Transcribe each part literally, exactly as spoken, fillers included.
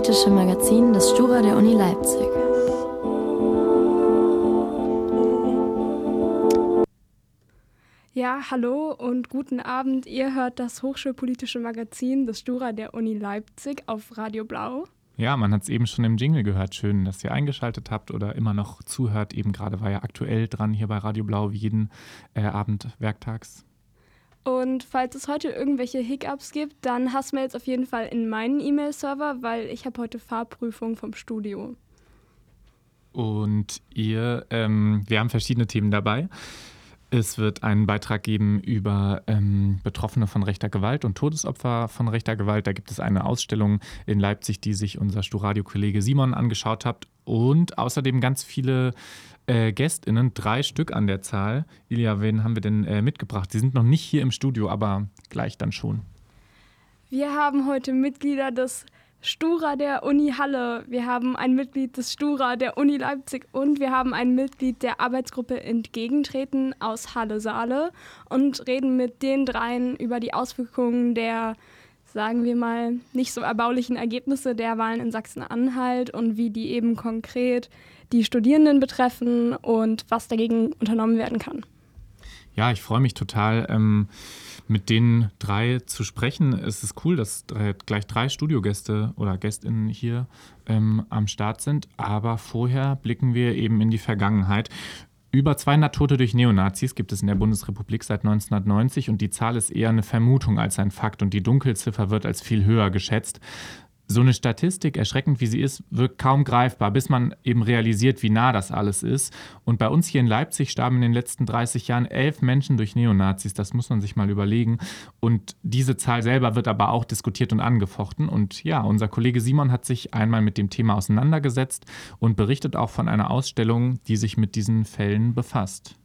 hochschulpolitische Magazin des Stura der Uni Leipzig. Ja, hallo und guten Abend. Ihr hört das hochschulpolitische Magazin des Stura der Uni Leipzig auf Radio Blau. Ja, man hat es eben schon im Jingle gehört. Schön, dass ihr eingeschaltet habt oder immer noch zuhört. Eben gerade war ja aktuell dran hier bei Radio Blau wie jeden äh, Abend werktags. Und falls es heute irgendwelche Hiccups gibt, dann hast du mir jetzt auf jeden Fall in meinen E-Mail-Server, weil ich habe heute Fahrprüfung vom Studio. Und ihr, ähm, wir haben verschiedene Themen dabei. Es wird einen Beitrag geben über ähm, Betroffene von rechter Gewalt und Todesopfer von rechter Gewalt. Da gibt es eine Ausstellung in Leipzig, die sich unser Sturadio-Kollege Simon angeschaut hat. Und außerdem ganz viele äh, GästInnen, drei Stück an der Zahl. Ilja, wen haben wir denn äh, mitgebracht? Sie sind noch nicht hier im Studio, aber gleich dann schon. Wir haben heute Mitglieder des Stura der Uni Halle, wir haben ein Mitglied des Stura der Uni Leipzig und wir haben ein Mitglied der Arbeitsgruppe Entgegentreten aus Halle-Saale und reden mit den dreien über die Auswirkungen der, sagen wir mal, nicht so erbaulichen Ergebnisse der Wahlen in Sachsen-Anhalt und wie die eben konkret die Studierenden betreffen und was dagegen unternommen werden kann. Ja, ich freue mich total, ähm, mit den drei zu sprechen. Es ist cool, dass drei, gleich drei Studiogäste oder GästInnen hier ähm, am Start sind. Aber vorher blicken wir eben in die Vergangenheit. Über zweihundert Tote durch Neonazis gibt es in der Bundesrepublik seit neunzehnhundertneunzig und die Zahl ist eher eine Vermutung als ein Fakt und die Dunkelziffer wird als viel höher geschätzt. So eine Statistik, erschreckend wie sie ist, wirkt kaum greifbar, bis man eben realisiert, wie nah das alles ist. Und bei uns hier in Leipzig starben in den letzten dreißig Jahren elf Menschen durch Neonazis. Das muss man sich mal überlegen. Und diese Zahl selber wird aber auch diskutiert und angefochten. Und ja, unser Kollege Simon hat sich einmal mit dem Thema auseinandergesetzt und berichtet auch von einer Ausstellung, die sich mit diesen Fällen befasst.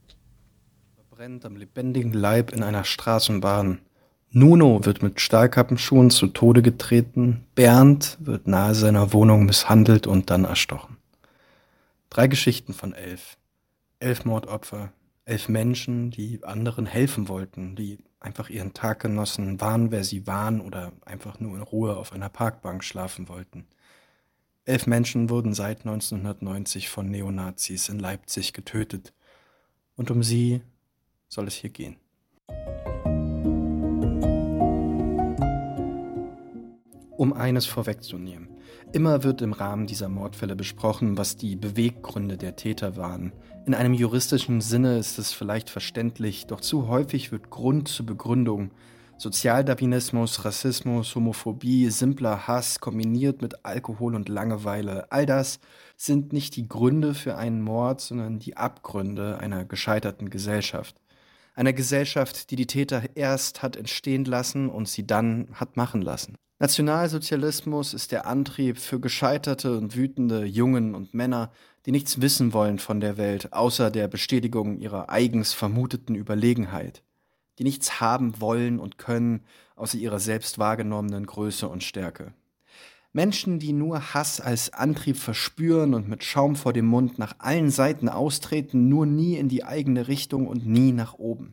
Verbrennt am lebendigen Leib in einer Straßenbahn. Nuno wird mit Stahlkappenschuhen zu Tode getreten, Bernd wird nahe seiner Wohnung misshandelt und dann erstochen. Drei Geschichten von elf. Elf Mordopfer, elf Menschen, die anderen helfen wollten, die einfach ihren Tag genossen, waren, wer sie waren oder einfach nur in Ruhe auf einer Parkbank schlafen wollten. Elf Menschen wurden seit neunzehnhundertneunzig von Neonazis in Leipzig getötet. Und um sie soll es hier gehen. Um eines vorwegzunehmen. Immer wird im Rahmen dieser Mordfälle besprochen, was die Beweggründe der Täter waren. In einem juristischen Sinne ist es vielleicht verständlich, doch zu häufig wird Grund zur Begründung Sozialdarwinismus, Rassismus, Homophobie, simpler Hass kombiniert mit Alkohol und Langeweile. All das sind nicht die Gründe für einen Mord, sondern die Abgründe einer gescheiterten Gesellschaft. Einer Gesellschaft, die die Täter erst hat entstehen lassen und sie dann hat machen lassen. Nationalsozialismus ist der Antrieb für gescheiterte und wütende Jungen und Männer, die nichts wissen wollen von der Welt, außer der Bestätigung ihrer eigens vermuteten Überlegenheit, die nichts haben wollen und können, außer ihrer selbst wahrgenommenen Größe und Stärke. Menschen, die nur Hass als Antrieb verspüren und mit Schaum vor dem Mund nach allen Seiten austreten, nur nie in die eigene Richtung und nie nach oben.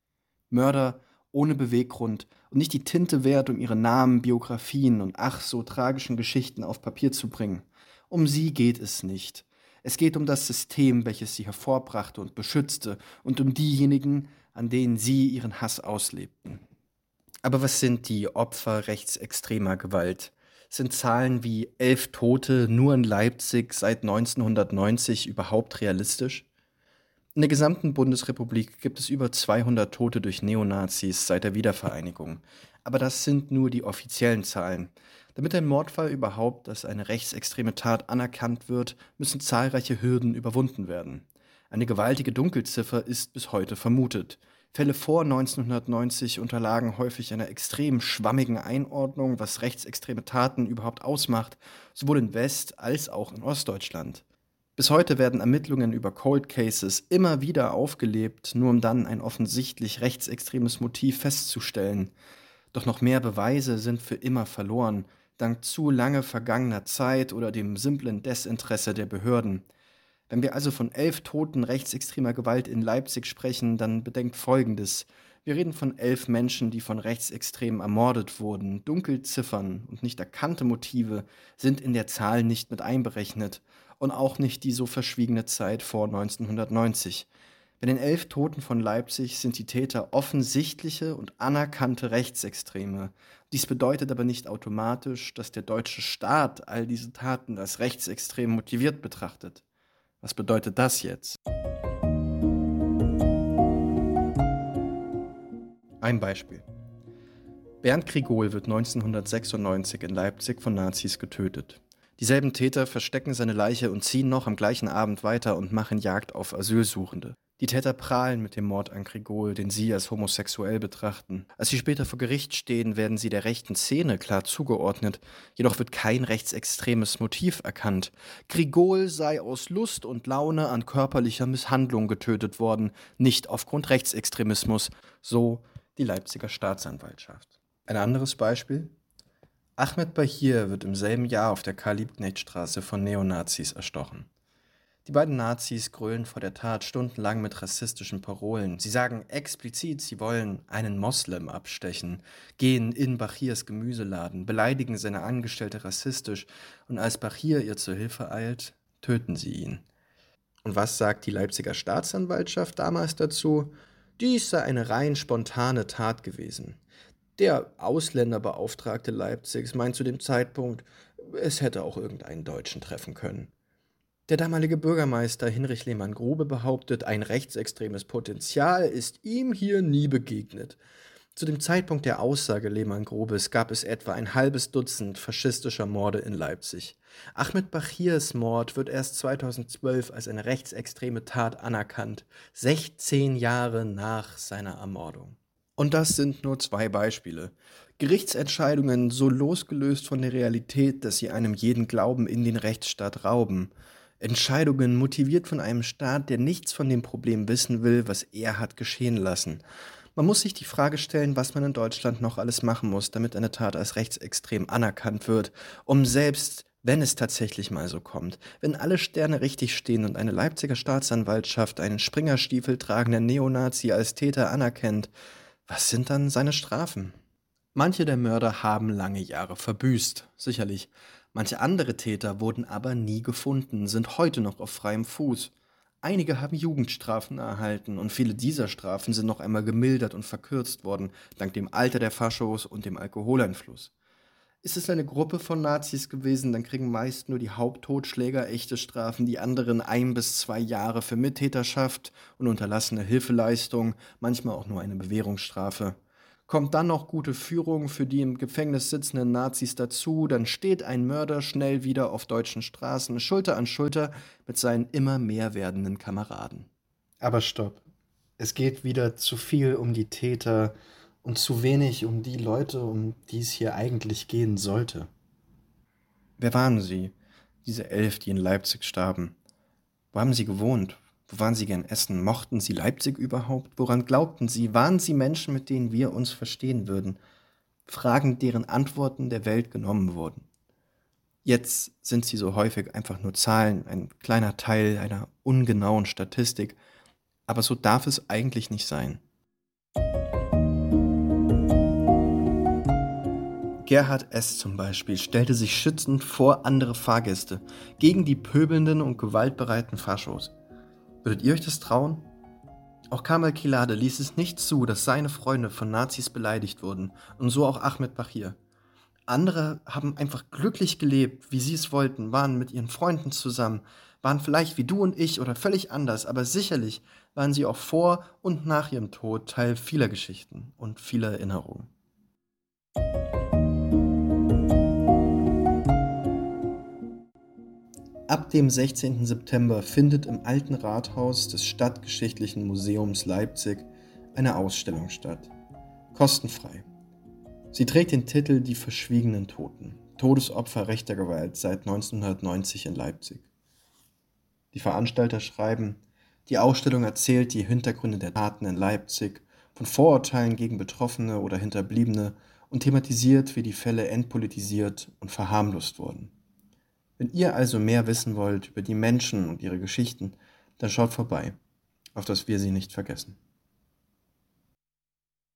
Mörder ohne Beweggrund und nicht die Tinte wert, um ihre Namen, Biografien und ach so tragischen Geschichten auf Papier zu bringen. Um sie geht es nicht. Es geht um das System, welches sie hervorbrachte und beschützte und um diejenigen, an denen sie ihren Hass auslebten. Aber was sind die Opfer rechtsextremer Gewalt? Sind Zahlen wie elf Tote nur in Leipzig seit neunzehnhundertneunzig überhaupt realistisch? In der gesamten Bundesrepublik gibt es über zweihundert Tote durch Neonazis seit der Wiedervereinigung. Aber das sind nur die offiziellen Zahlen. Damit ein Mordfall überhaupt als eine rechtsextreme Tat anerkannt wird, müssen zahlreiche Hürden überwunden werden. Eine gewaltige Dunkelziffer ist bis heute vermutet. Fälle vor neunzehnhundertneunzig unterlagen häufig einer extrem schwammigen Einordnung, was rechtsextreme Taten überhaupt ausmacht, sowohl in West- als auch in Ostdeutschland. Bis heute werden Ermittlungen über Cold Cases immer wieder aufgelebt, nur um dann ein offensichtlich rechtsextremes Motiv festzustellen. Doch noch mehr Beweise sind für immer verloren, dank zu lange vergangener Zeit oder dem simplen Desinteresse der Behörden. Wenn wir also von elf Toten rechtsextremer Gewalt in Leipzig sprechen, dann bedenkt Folgendes. Wir reden von elf Menschen, die von Rechtsextremen ermordet wurden. Dunkelziffern und nicht erkannte Motive sind in der Zahl nicht mit einberechnet und auch nicht die so verschwiegene Zeit vor neunzehnhundertneunzig. Bei den elf Toten von Leipzig sind die Täter offensichtliche und anerkannte Rechtsextreme. Dies bedeutet aber nicht automatisch, dass der deutsche Staat all diese Taten als rechtsextrem motiviert betrachtet. Was bedeutet das jetzt? Ein Beispiel. Bernd Grigol wird neunzehnhundertsechsundneunzig in Leipzig von Nazis getötet. Dieselben Täter verstecken seine Leiche und ziehen noch am gleichen Abend weiter und machen Jagd auf Asylsuchende. Die Täter prahlen mit dem Mord an Grigol, den sie als homosexuell betrachten. Als sie später vor Gericht stehen, werden sie der rechten Szene klar zugeordnet. Jedoch wird kein rechtsextremes Motiv erkannt. Grigol sei aus Lust und Laune an körperlicher Misshandlung getötet worden, nicht aufgrund Rechtsextremismus, so die Leipziger Staatsanwaltschaft. Ein anderes Beispiel? Ahmed Bahir wird im selben Jahr auf der Karl-Liebknecht-Straße von Neonazis erstochen. Die beiden Nazis grölen vor der Tat stundenlang mit rassistischen Parolen. Sie sagen explizit, sie wollen einen Moslem abstechen, gehen in Bahirs Gemüseladen, beleidigen seine Angestellte rassistisch und als Bahir ihr zur Hilfe eilt, töten sie ihn. Und was sagt die Leipziger Staatsanwaltschaft damals dazu? Dies sei eine rein spontane Tat gewesen. Der Ausländerbeauftragte Leipzigs meint zu dem Zeitpunkt, es hätte auch irgendeinen Deutschen treffen können. Der damalige Bürgermeister Hinrich Lehmann-Grube behauptet, ein rechtsextremes Potenzial ist ihm hier nie begegnet. Zu dem Zeitpunkt der Aussage Lehmann-Grubes gab es etwa ein halbes Dutzend faschistischer Morde in Leipzig. Ahmed Bahirs Mord wird erst zweitausendzwölf als eine rechtsextreme Tat anerkannt, sechzehn Jahre nach seiner Ermordung. Und das sind nur zwei Beispiele. Gerichtsentscheidungen so losgelöst von der Realität, dass sie einem jeden Glauben in den Rechtsstaat rauben. Entscheidungen motiviert von einem Staat, der nichts von dem Problem wissen will, was er hat geschehen lassen. Man muss sich die Frage stellen, was man in Deutschland noch alles machen muss, damit eine Tat als rechtsextrem anerkannt wird, um selbst, wenn es tatsächlich mal so kommt, wenn alle Sterne richtig stehen und eine Leipziger Staatsanwaltschaft einen Springerstiefel tragenden Neonazi als Täter anerkennt, was sind dann seine Strafen? Manche der Mörder haben lange Jahre verbüßt, sicherlich. Manche andere Täter wurden aber nie gefunden, sind heute noch auf freiem Fuß. Einige haben Jugendstrafen erhalten und viele dieser Strafen sind noch einmal gemildert und verkürzt worden, dank dem Alter der Faschos und dem Alkoholeinfluss. Ist es eine Gruppe von Nazis gewesen, dann kriegen meist nur die Haupttotschläger echte Strafen, die anderen ein bis zwei Jahre für Mittäterschaft und unterlassene Hilfeleistung, manchmal auch nur eine Bewährungsstrafe. Kommt dann noch gute Führung für die im Gefängnis sitzenden Nazis dazu, dann steht ein Mörder schnell wieder auf deutschen Straßen, Schulter an Schulter mit seinen immer mehr werdenden Kameraden. Aber stopp. Es geht wieder zu viel um die Täter und zu wenig um die Leute, um die es hier eigentlich gehen sollte. Wer waren sie, diese elf, die in Leipzig starben? Wo haben sie gewohnt? Wo waren sie gern essen? Mochten sie Leipzig überhaupt? Woran glaubten sie? Waren sie Menschen, mit denen wir uns verstehen würden? Fragen, deren Antworten der Welt genommen wurden. Jetzt sind sie so häufig einfach nur Zahlen, ein kleiner Teil einer ungenauen Statistik. Aber so darf es eigentlich nicht sein. Gerhard S. zum Beispiel stellte sich schützend vor andere Fahrgäste, gegen die pöbelnden und gewaltbereiten Faschos. Würdet ihr euch das trauen? Auch Kamal Kilade ließ es nicht zu, dass seine Freunde von Nazis beleidigt wurden und so auch Ahmed Bahir. Andere haben einfach glücklich gelebt, wie sie es wollten, waren mit ihren Freunden zusammen, waren vielleicht wie du und ich oder völlig anders, aber sicherlich waren sie auch vor und nach ihrem Tod Teil vieler Geschichten und vieler Erinnerungen. Ab dem sechzehnten September findet im Alten Rathaus des Stadtgeschichtlichen Museums Leipzig eine Ausstellung statt. Kostenfrei. Sie trägt den Titel Die verschwiegenen Toten. Todesopfer rechter Gewalt seit neunzehnhundertneunzig in Leipzig. Die Veranstalter schreiben, die Ausstellung erzählt die Hintergründe der Taten in Leipzig, von Vorurteilen gegen Betroffene oder Hinterbliebene und thematisiert, wie die Fälle entpolitisiert und verharmlost wurden. Wenn ihr also mehr wissen wollt über die Menschen und ihre Geschichten, dann schaut vorbei, auf dass wir sie nicht vergessen.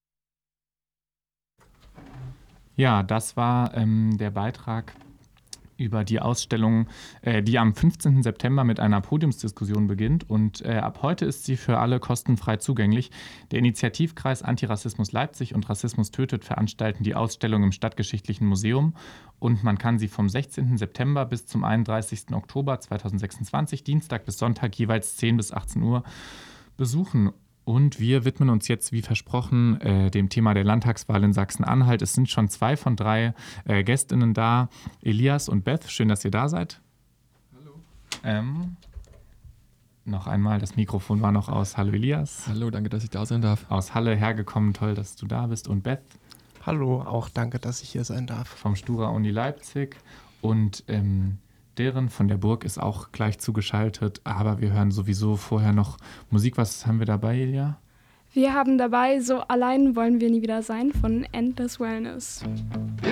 Ja, das war ähm, der Beitrag über die Ausstellung, äh, die am fünfzehnten September mit einer Podiumsdiskussion beginnt. Und äh, ab heute ist sie für alle kostenfrei zugänglich. Der Initiativkreis Antirassismus Leipzig und Rassismus tötet veranstalten die Ausstellung im Stadtgeschichtlichen Museum. Und man kann sie vom sechzehnten September bis zum einunddreißigsten Oktober zweitausendsechsundzwanzig, Dienstag bis Sonntag, jeweils zehn bis achtzehn Uhr besuchen. Und wir widmen uns jetzt, wie versprochen, äh, dem Thema der Landtagswahl in Sachsen-Anhalt. Es sind schon zwei von drei äh, Gästinnen da, Elias und Beth. Schön, dass ihr da seid. Hallo. Ähm, noch einmal, das Mikrofon war noch aus. Hallo Elias. Hallo, danke, dass ich da sein darf. Aus Halle hergekommen, toll, dass du da bist. Und Beth. Hallo, auch danke, dass ich hier sein darf. Vom Stura Uni Leipzig. Und ähm, Deren von der Burg ist auch gleich zugeschaltet, aber wir hören sowieso vorher noch Musik. Was haben wir dabei, Elia? Wir haben dabei So allein wollen wir nie wieder sein von Endless Wellness. Wir